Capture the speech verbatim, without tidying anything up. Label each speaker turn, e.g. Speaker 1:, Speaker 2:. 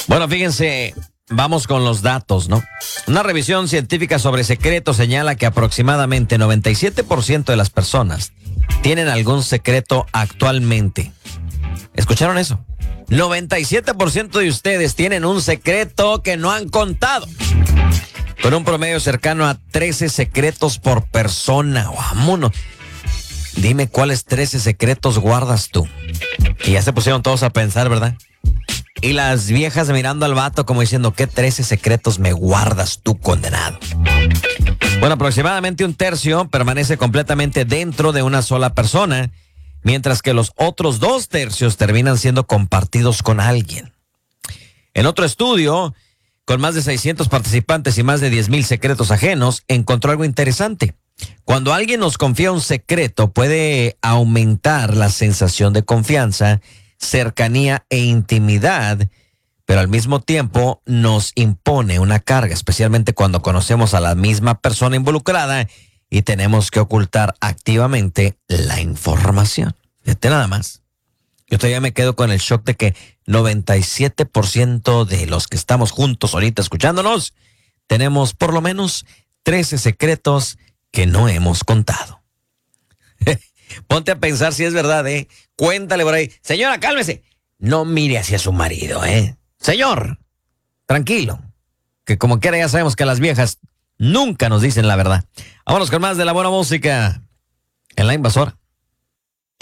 Speaker 1: Bueno, fíjense, vamos con los datos, ¿no? Una revisión científica sobre secretos señala que aproximadamente noventa y siete por ciento de las personas tienen algún secreto actualmente. ¿Escucharon eso? noventa y siete por ciento de ustedes tienen un secreto que no han contado. Con un promedio cercano a trece secretos por persona. Vámonos. Dime cuáles trece secretos guardas tú. Y ya se pusieron todos a pensar, ¿verdad? Y las viejas mirando al vato como diciendo, ¿qué trece secretos me guardas tú, condenado? Bueno, aproximadamente un tercio permanece completamente dentro de una sola persona, mientras que los otros dos tercios terminan siendo compartidos con alguien. En otro estudio, con más de seiscientos participantes y más de diez mil secretos ajenos, encontró algo interesante. Cuando alguien nos confía un secreto, puede aumentar la sensación de confianza, cercanía e intimidad, pero al mismo tiempo nos impone una carga, especialmente cuando conocemos a la misma persona involucrada y tenemos que ocultar activamente la información. Fíjate nada más. Yo todavía me quedo con el shock de que noventa y siete por ciento de los que estamos juntos ahorita escuchándonos, tenemos por lo menos trece secretos que no hemos contado. Ponte a pensar si es verdad, ¿eh? Cuéntale por ahí. Señora, cálmese. No mire hacia su marido, ¿eh? Señor, tranquilo. Que como quiera ya sabemos que las viejas nunca nos dicen la verdad. Vámonos con más de la buena música en La Invasora.